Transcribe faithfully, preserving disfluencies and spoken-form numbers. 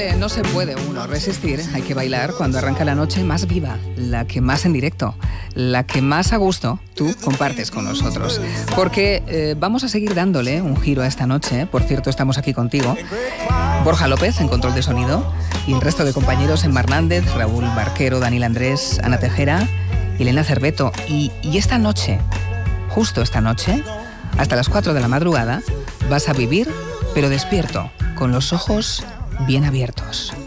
Vale, no se puede uno resistir, hay que bailar cuando arranca la noche más viva, la que más en directo, la que más a gusto tú compartes con nosotros. Porque eh, vamos a seguir dándole un giro a esta noche. Por cierto, estamos aquí contigo, Borja López en control de sonido y el resto de compañeros, Emma Hernández, Raúl Barquero, Daniel Andrés, Ana Tejera y Elena Cerveto. Y, y esta noche, justo esta noche, hasta las cuatro de la madrugada, vas a vivir, pero despierto, con los ojos bien abiertos.